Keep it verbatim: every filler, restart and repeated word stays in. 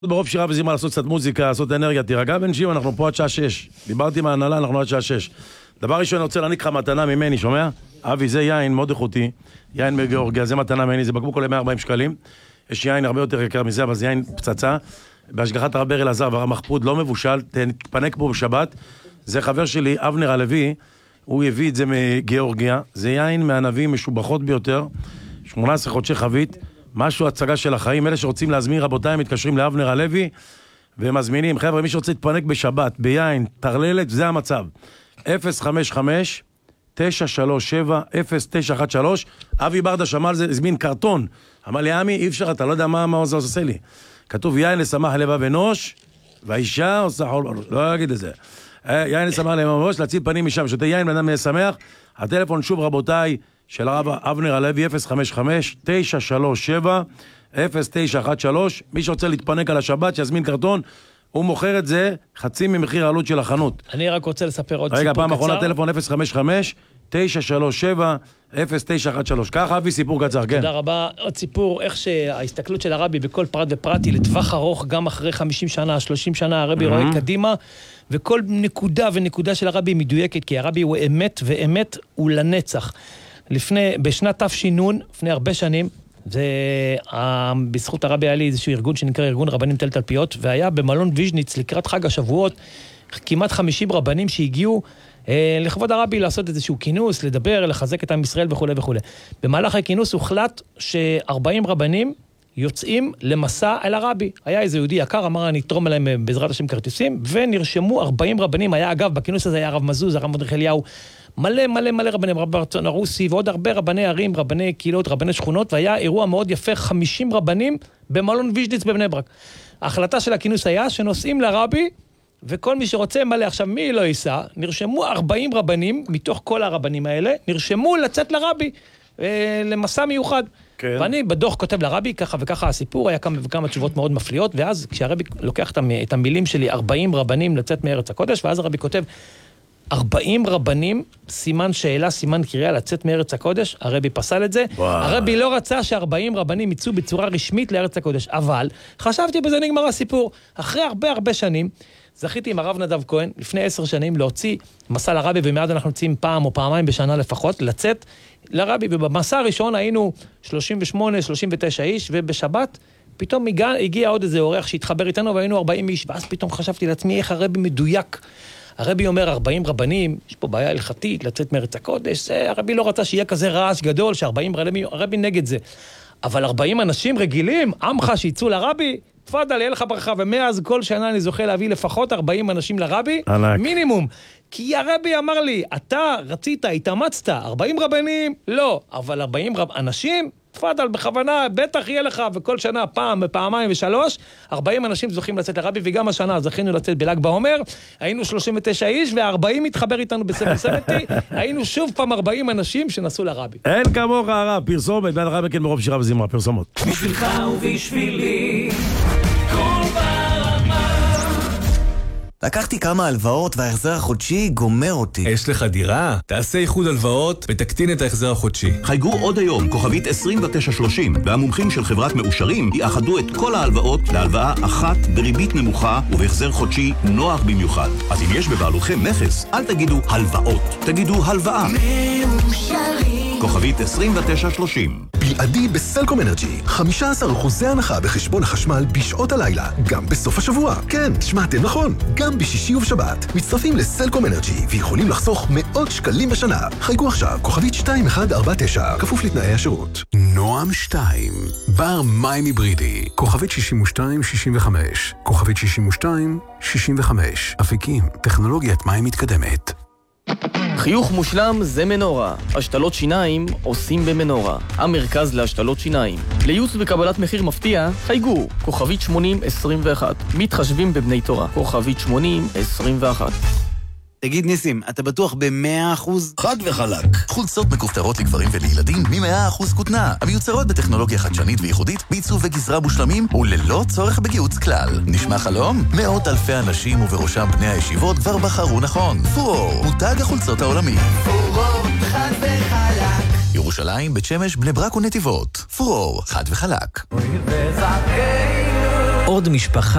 ברוב שירה וזימה לעשות קצת מוזיקה, לעשות אנרגיה, תירגע בנשימה, אנחנו פה עד שעה שש. דיברתי עם ההנהלה, אנחנו עד שעה שש. דבר ראשון, אני רוצה להניק לך מתנה ממני, שומע? אבי, זה יין מאוד איכותי, יין מגיאורגיה, זה מתנה ממני, זה בקבוק עולה מאה וארבעים שקלים. יש יין הרבה יותר יקר מזה, אבל זה יין פצצה. בהשגחת הרב אלעזר והרב מחפוד, לא מבושל, תתפנק פה בשבת. זה חבר שלי, אבנר הלוי, הוא הביא את זה מגיאורגיה. זה יין מהענבים משובחות ביותר, שמונה עשרה חודשי חבית. משהו הצגה של החיים, אלה שרוצים להזמין, רבותיי, מתקשרים לאבנר הלוי, ומזמינים, חבר'ה, מי שרוצה להתפנק בשבת, ביין, תרללת, זה המצב. אפס חמש חמש תשע שלוש שבע אפס תשע אחת שלוש, אבי ברדה שמע על זה, הזמין קרטון, אמר לי, עמי, אי אפשר, אתה לא יודע מה, מה זה עושה לי. כתוב, יין לשמח לבב אנוש, והאישה עושה חול בראש, לא אגיד את זה. יין לשמח לבב אנוש, להציל פנים משם, שותה יין, בן אדם משמח. הטלפון שוב, רבותיי, של הרב אבנר הלוי, אפס חמש חמש תשע שלוש שבע אפס תשע אחת שלוש. מי שרוצה להתפנק על השבת, שיזמין קרטון, הוא מוכר את זה חצי ממחיר העלות של החנות. אני רק רוצה לספר עוד סיפור קצר. רגע, פעם אחרונה, טלפון אפס חמש חמש תשע שלוש שבע אפס תשע אחת שלוש. ככה, אבי, סיפור קצר, כן. תודה רבה. עוד סיפור, איך שההסתכלות של הרבי בכל פרט ופרט היא לטווח ארוך, גם אחרי חמישים שנה, שלושים שנה, הרבי רואה קדימה, וכל נקודה ונקודה של הרבי מדויקת, כי הרבי הוא אמת, ואמת הוא לנצח. לפני, בשנת תש"ן, לפני הרבה שנים, זה, בזכות הרבי היה לי איזשהו ארגון שנקרא ארגון רבנים תל תלפיות, והיה במלון ויז'ניץ לקראת חג השבועות, כמעט חמישים רבנים שהגיעו אה, לכבוד הרבי לעשות איזשהו כינוס, לדבר, לחזק את עם ישראל וכו' וכו'. במהלך הכינוס הוחלט ש-ארבעים רבנים יוצאים למסע אל הרבי. היה איזה יהודי יקר, אמר אני אתרום אליהם בעזרת השם כרטיסים, ונרשמו ארבעים רבנים. היה אגב, בכינוס הזה היה הרב מזוז, הרב מרדכי אליהו, מלא מלא מלא רבנים, רב ברצון הרוסי, ועוד הרבה רבני ערים, רבני קהילות, רבני שכונות, והיה אירוע מאוד יפה, חמישים רבנים במלון ויז'ניץ בבני ברק. ההחלטה של הכינוס היה שנוסעים לרבי, וכל מי שרוצה מלא, עכשיו מי לא ייסע, נרשמו ארבעים רבנים, מתוך כל הרבנים האלה, נרשמו לצאת לרבי, אה, למסע מיוחד. כן. ואני בדוח כותב לרבי, ככה וככה הסיפור, היה כמה וכמה תשובות מאוד מפליאות, ואז כשהרבי לוקח את המילים שלי, ארבעים רבנים לצאת מארץ הקודש, ואז הרבי כותב, ארבעים רבנים, סימן שאלה, סימן קריאה, לצאת מארץ הקודש, הרבי פסל את זה. וואו. הרבי לא רצה ש-ארבעים רבנים יצאו בצורה רשמית לארץ הקודש, אבל חשבתי בזה נגמר הסיפור. אחרי הרבה הרבה שנים, זכיתי עם הרב נדב כהן, לפני עשר שנים, להוציא מסע לרבי, ומאז אנחנו יוצאים פעם או פעמיים בשנה לפחות, לצאת לרבי, ובמסע הראשון היינו שלושים ושמונה שלושים ותשע איש, ובשבת פתאום הגיע, הגיע עוד איזה אורח שהתחבר איתנו, והיינו ארבעים איש, ואז פתאום חשבתי לעצמי איך הרבי מדויק. הרבי אומר ארבעים רבנים, יש פה בעיה הלכתית, לצאת מארץ הקודש, זה, הרבי לא רצה שיהיה כזה רעש גדול, ש-ארבעים רבנים, הרבי נגד זה. אבל ארבעים אנשים רגילים, עמך שיצאו לרבי, תפדל, יהיה לך ברכה, ומאז כל שנה אני זוכה להביא לפחות ארבעים אנשים לרבי, ענק. מינימום. כי הרבי אמר לי, אתה רצית, התאמצת, ארבעים רבנים, לא, אבל ארבעים רב... אנשים, תפדל, בכוונה, בטח יהיה לך, וכל שנה, פעם, פעמיים ושלוש, ארבעים אנשים זוכים לצאת לרבי, וגם השנה זכינו לצאת בל"ג בעומר, היינו שלושים ותשע איש, ו-ארבעים התחבר איתנו בספר סבתי, היינו שוב פעם ארבעים אנשים שנסעו לרבי. אין כמוך הרב, פרסומת, בין הרב מכן מרוב שירה וזמרה, פרסומות. בשבילך ובשבילי, לקחתי כמה הלוואות וההחזר החודשי גומר אותי. יש לך דירה? תעשה איחוד הלוואות ותקטין את ההחזר החודשי. חייגו עוד היום, כוכבית עשרים ותשע שלושים, והמומחים של חברת מאושרים יאחדו את כל ההלוואות להלוואה אחת בריבית נמוכה ובהחזר חודשי נוח במיוחד. אז אם יש בבעלותכם נכס, אל תגידו הלוואות, תגידו הלוואה. מאושרים. כוכבית עשרים ותשע שלושים. בלעדי בסלקום אנרג'י, חמישה עשר אחוז הנחה בחשבון החשמל בשעות הלילה, גם בסוף השבוע. כן, שמעתם נכון, גם בשישי ובשבת. מצטרפים לסלקום אנרג'י ויכולים לחסוך מאות שקלים בשנה. חייגו עכשיו, כוכבית שתיים אחת ארבע תשע, כפוף לתנאי השירות. נועם שתיים, בר מים היברידי, כוכבית שישים ושתיים שישים וחמש, כוכבית שישים ושתיים שישים וחמש, אפיקים, טכנולוגיית מים מתקדמת. חיוך מושלם זה מנורה. השתלות שיניים עושים במנורה. המרכז להשתלות שיניים. לייעוץ וקבלת מחיר מפתיע, חייגו. כוכבית שמונים עשרים ואחת. מתחשבים בבני תורה. כוכבית שמונים עשרים ואחת. תגיד ניסים, אתה בטוח ב-מאה אחוז? חד וחלק. חולצות מכופתרות לגברים ולילדים מ-מאה אחוז כותנה. המיוצרות בטכנולוגיה חדשנית וייחודית, בעיצוב וגזרה מושלמים וללא צורך בגיוץ כלל. נשמע חלום? מאות אלפי אנשים ובראשם בני הישיבות כבר בחרו נכון. פורור, מותג החולצות העולמי. פורור, חד וחלק. ירושלים, בית שמש, בני ברק ונתיבות. פורור, חד וחלק. עוד משפחה